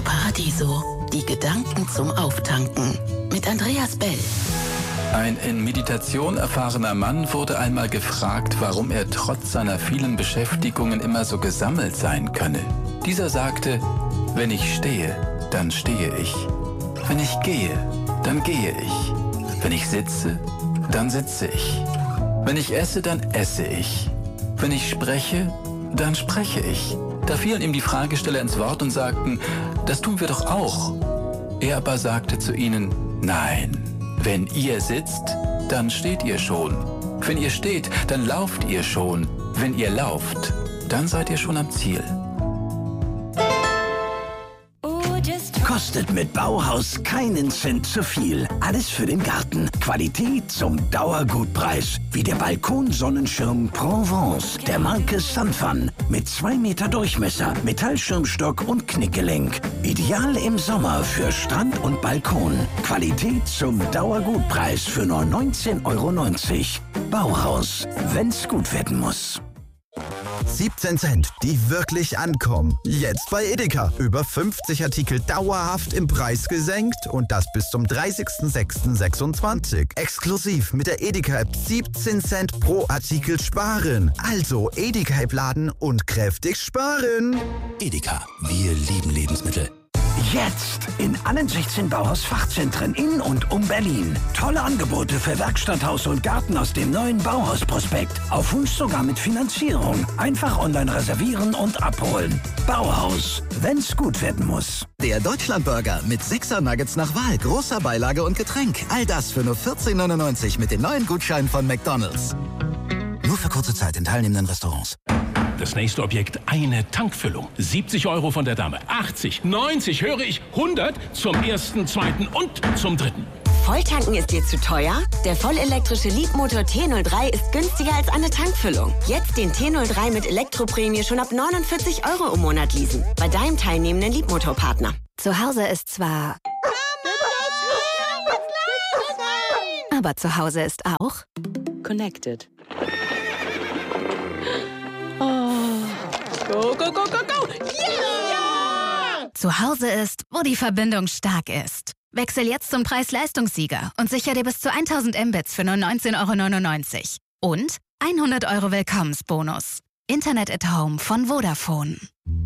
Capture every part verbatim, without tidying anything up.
Paradiso. Die Gedanken zum Auftanken. Mit Andreas Bell. Ein in Meditation erfahrener Mann wurde einmal gefragt, warum er trotz seiner vielen Beschäftigungen immer so gesammelt sein könne. Dieser sagte: Wenn ich stehe, dann stehe ich. Wenn ich gehe, dann gehe ich. Wenn ich sitze, dann sitze ich. Wenn ich esse, dann esse ich. Wenn ich spreche, dann spreche ich. Da fielen ihm die Fragesteller ins Wort und sagten: Das tun wir doch auch. Er aber sagte zu ihnen: Nein, wenn ihr sitzt, dann steht ihr schon. Wenn ihr steht, dann lauft ihr schon. Wenn ihr lauft, dann seid ihr schon am Ziel. Kostet mit Bauhaus keinen Cent zu viel. Alles für den Garten. Qualität zum Dauergutpreis. Wie der Balkonsonnenschirm Provence der Marke Sunfun. Mit zwei Meter Durchmesser, Metallschirmstock und Knickgelenk. Ideal im Sommer für Strand und Balkon. Qualität zum Dauergutpreis für nur neunzehn Euro neunzig. Bauhaus, wenn's gut werden muss. siebzehn Cent, die wirklich ankommen. Jetzt bei Edeka. Über fünfzig Artikel dauerhaft im Preis gesenkt und das bis zum dreißigsten sechsten sechsundzwanzig. Exklusiv mit der Edeka-App siebzehn Cent pro Artikel sparen. Also Edeka-App laden und kräftig sparen. Edeka, wir lieben Lebensmittel. Jetzt in allen sechzehn Bauhaus-Fachzentren in und um Berlin. Tolle Angebote für Werkstatt, Haus und Garten aus dem neuen Bauhaus-Prospekt. Auf Wunsch sogar mit Finanzierung. Einfach online reservieren und abholen. Bauhaus, wenn's gut werden muss. Der Deutschlandburger mit sechser Nuggets nach Wahl, großer Beilage und Getränk. All das für nur vierzehn neunundneunzig mit den neuen Gutscheinen von McDonald's. Nur für kurze Zeit in teilnehmenden Restaurants. Das nächste Objekt, eine Tankfüllung. siebzig Euro von der Dame, achtzig, neunzig, höre ich, hundert zum ersten, zweiten und zum dritten. Volltanken ist dir zu teuer? Der vollelektrische Leapmotor T null drei ist günstiger als eine Tankfüllung. Jetzt den T null drei mit Elektroprämie schon ab neunundvierzig Euro im Monat leasen. Bei deinem teilnehmenden Leapmotor-Partner. Zu Hause ist zwar... Aber zu Hause ist auch... Connected. Oh. Go, go, go, go, go! Yeah! Zu Hause ist, wo die Verbindung stark ist. Wechsel jetzt zum Preis-Leistungssieger und sicher dir bis zu tausend Mbits für nur neunzehn Euro neunundneunzig. Und hundert Euro Willkommensbonus. Internet at Home von Vodafone.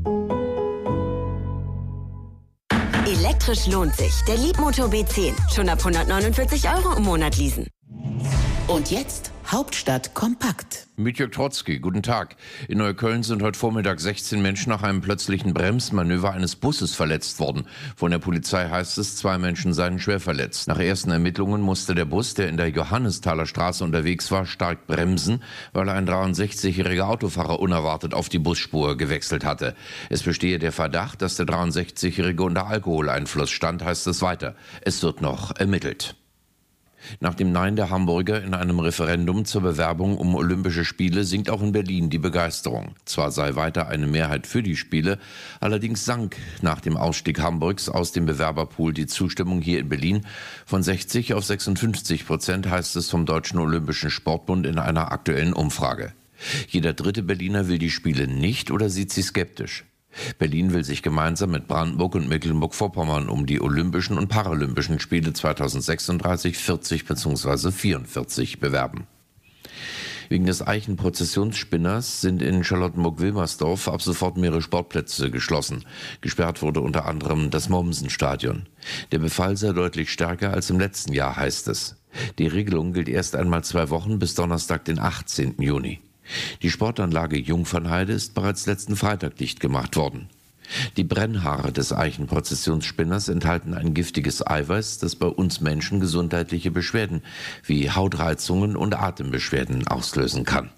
Elektrisch lohnt sich. Der Leapmotor B zehn. Schon ab hundertneunundvierzig Euro im Monat leasen. Und jetzt Hauptstadt kompakt. Mit Jörg Trotzki, guten Tag. In Neukölln sind heute Vormittag sechzehn Menschen nach einem plötzlichen Bremsmanöver eines Busses verletzt worden. Von der Polizei heißt es, zwei Menschen seien schwer verletzt. Nach ersten Ermittlungen musste der Bus, der in der Johannesthaler Straße unterwegs war, stark bremsen, weil ein dreiundsechzigjähriger Autofahrer unerwartet auf die Busspur gewechselt hatte. Es bestehe der Verdacht, dass der dreiundsechzigjährige unter Alkoholeinfluss stand, heißt es weiter. Es wird noch ermittelt. Nach dem Nein der Hamburger in einem Referendum zur Bewerbung um Olympische Spiele sinkt auch in Berlin die Begeisterung. Zwar sei weiter eine Mehrheit für die Spiele, allerdings sank nach dem Ausstieg Hamburgs aus dem Bewerberpool die Zustimmung hier in Berlin von sechzig auf sechsundfünfzig Prozent, heißt es vom Deutschen Olympischen Sportbund in einer aktuellen Umfrage. Jeder dritte Berliner will die Spiele nicht oder sieht sie skeptisch. Berlin will sich gemeinsam mit Brandenburg und Mecklenburg-Vorpommern um die Olympischen und Paralympischen Spiele zweitausendsechsunddreißig, vierzig bzw. vierundvierzig bewerben. Wegen des Eichenprozessionsspinners sind in Charlottenburg-Wilmersdorf ab sofort mehrere Sportplätze geschlossen. Gesperrt wurde unter anderem das Mommsen-Stadion. Der Befall sei deutlich stärker als im letzten Jahr, heißt es. Die Regelung gilt erst einmal zwei Wochen bis Donnerstag, den achtzehnten Juni. Die Sportanlage Jungfernheide ist bereits letzten Freitag dicht gemacht worden. Die Brennhaare des Eichenprozessionsspinners enthalten ein giftiges Eiweiß, das bei uns Menschen gesundheitliche Beschwerden wie Hautreizungen und Atembeschwerden auslösen kann.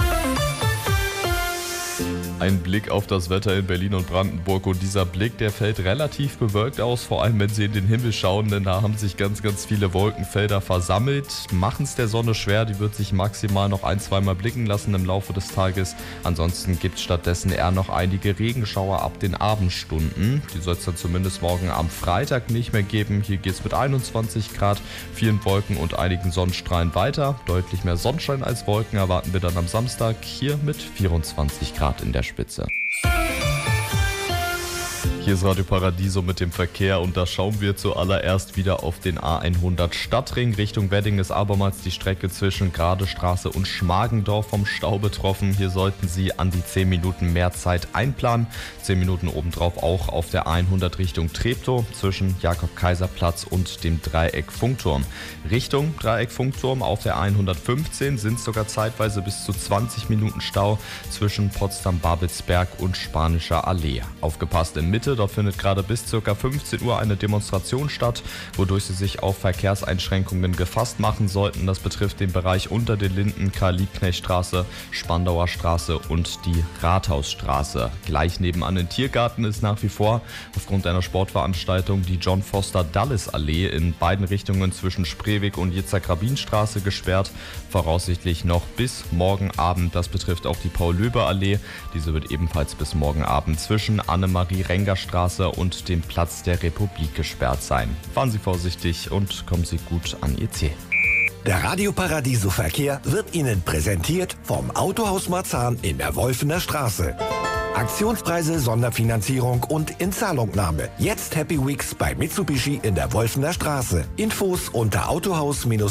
Ein Blick auf das Wetter in Berlin und Brandenburg und dieser Blick, der fällt relativ bewölkt aus, vor allem wenn Sie in den Himmel schauen, denn da haben sich ganz, ganz viele Wolkenfelder versammelt, machen es der Sonne schwer, die wird sich maximal noch ein-, zweimal blicken lassen im Laufe des Tages. Ansonsten gibt es stattdessen eher noch einige Regenschauer ab den Abendstunden, die soll es dann zumindest morgen am Freitag nicht mehr geben. Hier geht es mit einundzwanzig Grad, vielen Wolken und einigen Sonnenstrahlen weiter. Deutlich mehr Sonnenschein als Wolken erwarten wir dann am Samstag, hier mit vierundzwanzig Grad in der Spitze. Hier ist Radio Paradiso mit dem Verkehr und da schauen wir zuallererst wieder auf den A hundert Stadtring. Richtung Wedding ist abermals die Strecke zwischen Gradestraße und Schmargendorf vom Stau betroffen. Hier sollten Sie an die zehn Minuten mehr Zeit einplanen. zehn Minuten obendrauf auch auf der A hundert Richtung Treptow zwischen Jakob-Kaiser-Platz und dem Dreieck Funkturm. Richtung Dreieck Funkturm auf der A hundertfünfzehn sind sogar zeitweise bis zu zwanzig Minuten Stau zwischen Potsdam-Babelsberg und Spanischer Allee. Aufgepasst in Mitte, dort findet gerade bis ca. fünfzehn Uhr eine Demonstration statt, wodurch Sie sich auf Verkehrseinschränkungen gefasst machen sollten. Das betrifft den Bereich unter den Linden, Karl-Liebknecht-Straße, Spandauer Straße und die Rathausstraße. Gleich nebenan den Tiergarten ist nach wie vor aufgrund einer Sportveranstaltung die John Foster Dulles Allee in beiden Richtungen zwischen Spreeweg und Yitzhak-Rabin-Straße gesperrt. Voraussichtlich noch bis morgen Abend. Das betrifft auch die Paul-Löbe-Allee. Diese wird ebenfalls bis morgen Abend zwischen Annemarie-Renger-Straße und dem Platz der Republik gesperrt sein. Fahren Sie vorsichtig und kommen Sie gut an Ihr Ziel. Der Radio Paradiso Verkehr wird Ihnen präsentiert vom Autohaus Marzahn in der Wolfener Straße. Aktionspreise, Sonderfinanzierung und Inzahlungnahme. Jetzt Happy Weeks bei Mitsubishi in der Wolfener Straße. Infos unter autohaus